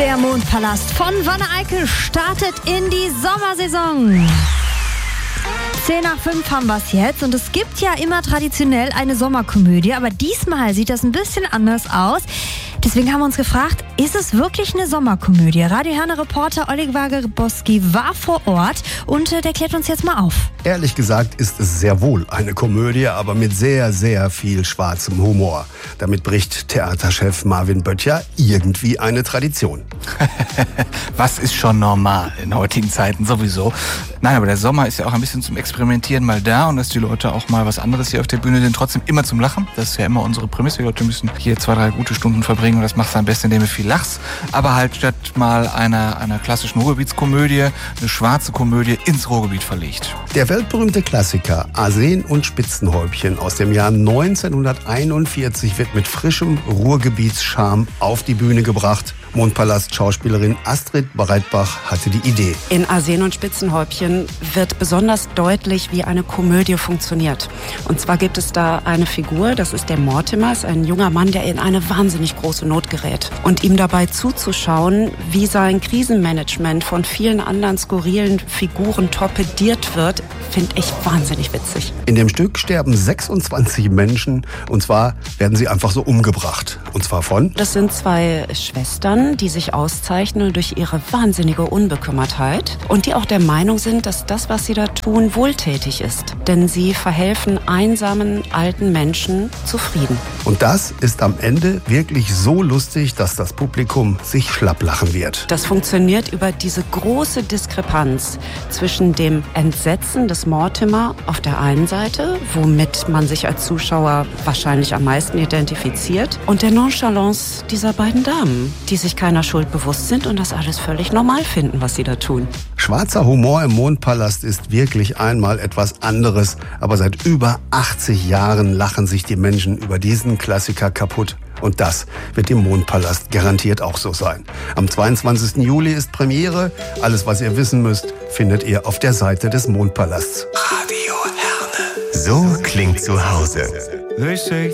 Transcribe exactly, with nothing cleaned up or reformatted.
Der Mondpalast von Wanne Eickel startet in die Sommersaison. Zehn nach fünf haben wir es jetzt und es gibt ja immer traditionell eine Sommerkomödie, aber diesmal sieht das ein bisschen anders aus. Deswegen haben wir uns gefragt, ist es wirklich eine Sommerkomödie? Radio Herne-Reporter Oliver Gryboski war vor Ort und äh, der klärt uns jetzt mal auf. Ehrlich gesagt ist es sehr wohl eine Komödie, aber mit sehr, sehr viel schwarzem Humor. Damit bricht Theaterchef Marvin Böttcher irgendwie eine Tradition. Was ist schon normal in heutigen Zeiten sowieso? Nein, aber der Sommer ist ja auch ein bisschen zum Experimentieren mal da und dass die Leute auch mal was anderes hier auf der Bühne sind, trotzdem immer zum Lachen. Das ist ja immer unsere Prämisse. Die Leute müssen hier zwei, drei gute Stunden verbringen und das machst du am besten, indem du viel lachst. Aber halt statt mal einer, einer klassischen Ruhrgebietskomödie eine schwarze Komödie ins Ruhrgebiet verlegt. Der weltberühmte Klassiker Arsen und Spitzenhäubchen aus dem Jahr neunzehnhunderteinundvierzig wird mit frischem Ruhrgebietscharme auf die Bühne gebracht. Mondpalast-Schauspielerin Astrid Breitbach hatte die Idee. In Arsen und Spitzenhäubchen wird besonders deutlich, wie eine Komödie funktioniert. Und zwar gibt es da eine Figur, das ist der Mortimer, ist ein junger Mann, der in eine wahnsinnig große Not gerät. Und ihm dabei zuzuschauen, wie sein Krisenmanagement von vielen anderen skurrilen Figuren torpediert wird, finde ich wahnsinnig witzig. In dem Stück sterben sechsundzwanzig Menschen und zwar werden sie einfach so umgebracht. Und zwar von? Das sind zwei Schwestern, die sich auszeichnen durch ihre wahnsinnige Unbekümmertheit und die auch der Meinung sind, dass das, was sie da tun, wohltätig ist. Denn sie verhelfen einsamen, alten Menschen zu Frieden. Und das ist am Ende wirklich so lustig, dass das Publikum sich schlapplachen wird. Das funktioniert über diese große Diskrepanz zwischen dem Entsetzen des Mortimer auf der einen Seite, womit man sich als Zuschauer wahrscheinlich am meisten identifiziert, und der Nonchalance dieser beiden Damen, die sich keiner Schuld bewusst sind und das alles völlig normal finden, was sie da tun. Schwarzer Humor im Mondpalast ist wirklich einmal etwas anderes, aber seit über achtzig Jahren lachen sich die Menschen über diesen Klassiker kaputt. Und das wird im Mondpalast garantiert auch so sein. Am zweiundzwanzigsten Juli ist Premiere. Alles, was ihr wissen müsst, findet ihr auf der Seite des Mondpalasts. Radio Herne. So klingt zu Hause.